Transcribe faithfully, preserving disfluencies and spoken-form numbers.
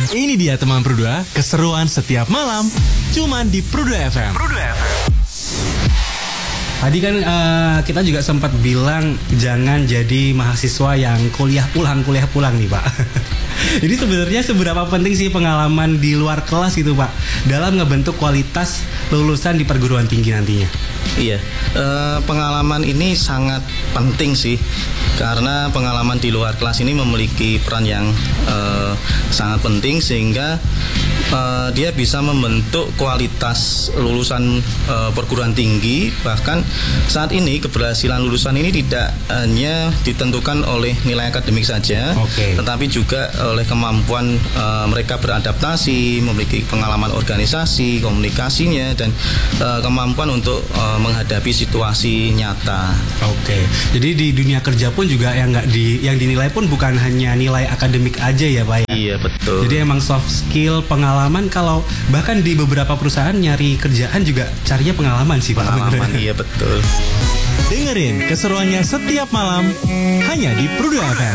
Ini dia teman Prudua, keseruan setiap malam, cuman di Prudua F M. Prudua F M. Tadi kan uh, kita juga sempat bilang jangan jadi mahasiswa yang kuliah pulang, kuliah pulang nih Pak. Jadi sebenarnya seberapa penting sih pengalaman di luar kelas gitu Pak dalam ngebentuk kualitas lulusan di perguruan tinggi nantinya? Iya, eh, pengalaman ini sangat penting sih, karena pengalaman di luar kelas ini memiliki peran yang eh, sangat penting sehingga eh, dia bisa membentuk kualitas lulusan eh, perguruan tinggi. Bahkan saat ini keberhasilan lulusan ini tidak hanya ditentukan oleh nilai akademik saja, okay. tetapi juga oleh kemampuan uh, mereka beradaptasi, memiliki pengalaman organisasi, komunikasinya, dan uh, kemampuan untuk uh, menghadapi situasi nyata. Oke, jadi di dunia kerja pun juga yang nggak di yang dinilai pun bukan hanya nilai akademik aja ya Pak ya? Iya betul. Jadi emang soft skill, pengalaman. Kalau bahkan di beberapa perusahaan nyari kerjaan juga carinya pengalaman sih Pak. Pengalaman, iya betul. Dengerin keseruannya setiap malam hanya di Prudua F M.